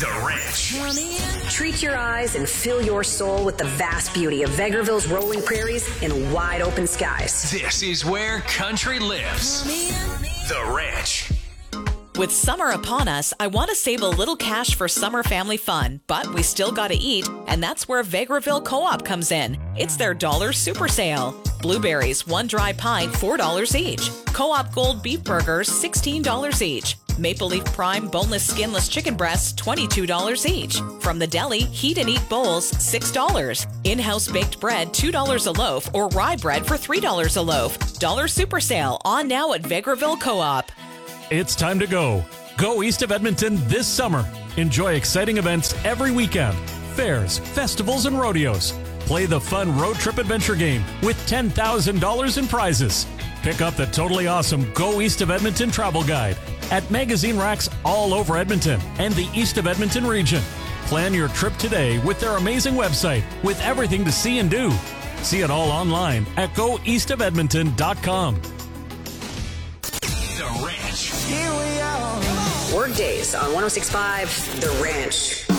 The Ranch. Treat your eyes and fill your soul with the vast beauty of Vegreville's rolling prairies and wide open skies. This is where country lives. The Ranch. With summer upon us, I want to save a little cash for summer family fun, but we still gotta eat, and that's where Vegreville Co-op comes in. It's their $1 super sale. Blueberries, 1 dry pint, $4 each. Co-op Gold beef burgers, $16 each. Maple Leaf Prime boneless skinless chicken breasts, $22 each. From the deli, heat and eat bowls, $6. In-house baked bread, $2 a loaf, or rye bread for $3 a loaf. $1 super sale on now at Vegreville Co-op. It's time to go. Go east of Edmonton this summer. Enjoy exciting events every weekend. Fairs, festivals, and rodeos. Play the fun road trip adventure game with $10,000 in prizes. Pick up the totally awesome Go East of Edmonton travel guide at magazine racks all over Edmonton and the East of Edmonton region. Plan your trip today with their amazing website with everything to see and do. See it all online at goeastofedmonton.com. The Ranch. Work days on 106.5 The Ranch.